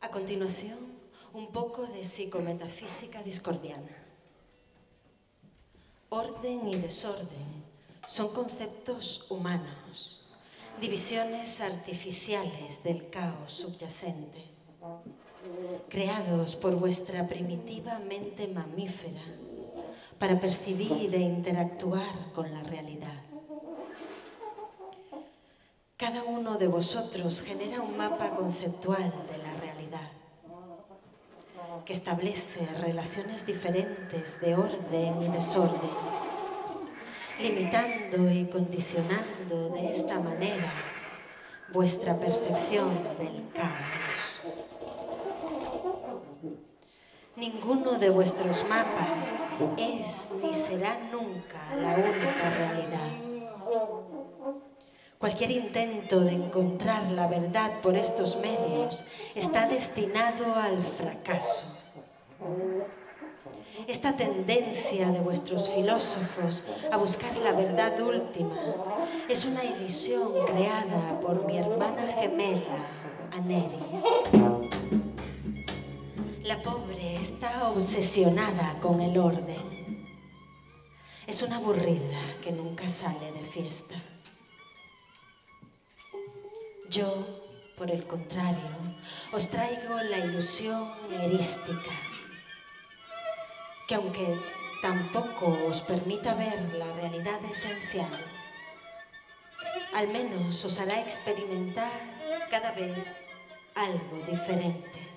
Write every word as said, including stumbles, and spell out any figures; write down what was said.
A continuación, un poco de psicometafísica discordiana. Orden y desorden son conceptos humanos, divisiones artificiales del caos subyacente, creados por vuestra primitiva mente mamífera para percibir e interactuar con la realidad. Cada uno de vosotros genera un mapa conceptual de la realidad, que establece relaciones diferentes de orden y desorden, limitando y condicionando de esta manera vuestra percepción del caos. Ninguno de vuestros mapas es ni será nunca la única realidad. Cualquier intento de encontrar la verdad por estos medios está destinado al fracaso. Esta tendencia de vuestros filósofos a buscar la verdad última es una ilusión creada por mi hermana gemela, Aneris. La pobre está obsesionada con el orden. Es una aburrida que nunca sale de fiesta. Yo, por el contrario, os traigo la ilusión erística, que aunque tampoco os permita ver la realidad esencial, al menos os hará experimentar cada vez algo diferente.